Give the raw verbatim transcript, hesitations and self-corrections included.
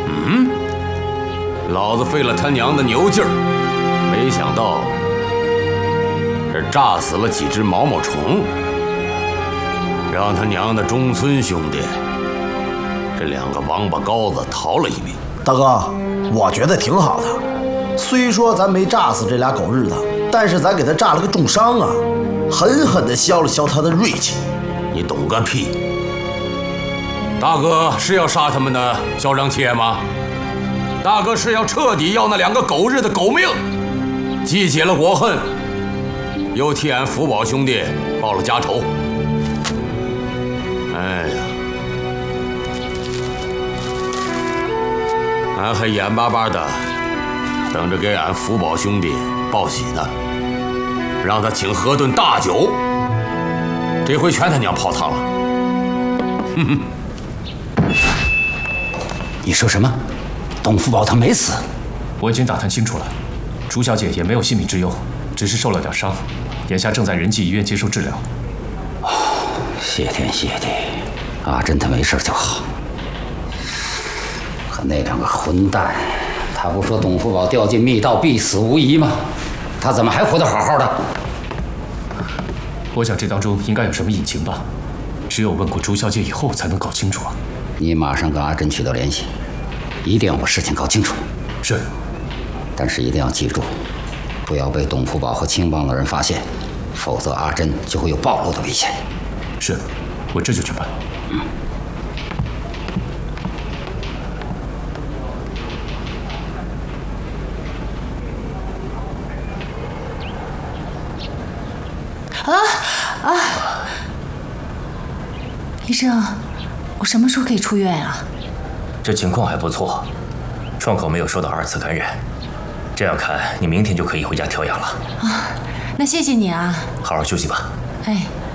嗯，老子费了他娘的牛劲儿，没想到这炸死了几只毛毛虫，让他娘的中村兄弟这两个王八羔子逃了一命。 大哥，我觉得挺好的。虽说咱没炸死这俩狗日的，但是咱给他炸了个重伤啊，狠狠地消了消他的锐气。 你懂个屁！大哥是要杀他们的嚣张气焰吗？大哥是要彻底要那两个狗日的狗命，既解了国恨，又替俺福宝兄弟报了家仇。哎呀，俺还眼巴巴的等着给俺福宝兄弟报喜呢，让他请喝顿大酒，这回全他娘泡汤了。哼哼。 你说什么？董福宝他没死？ 我已经打探清楚了，朱小姐也没有性命之忧，只是受了点伤，眼下正在仁济医院接受治疗。 哦，谢天谢地，阿珍她没事就好。可那两个混蛋，他不说董福宝掉进密道必死无疑吗？他怎么还活得好好的？ 我想这当中应该有什么隐情吧，只有问过朱小姐以后才能搞清楚啊。 你马上跟阿珍取得联系，一定要把事情搞清楚。 是， 但是一定要记住，不要被董福宝和青帮的人发现，否则阿珍就会有暴露的危险。 是，我这就去办。 嗯。 啊啊！医生，我什么时候可以出院啊？ 这情况还不错，创口没有受到二次感染，这样看你明天就可以回家调养了。 啊，那谢谢你啊。 好好休息吧。 哎。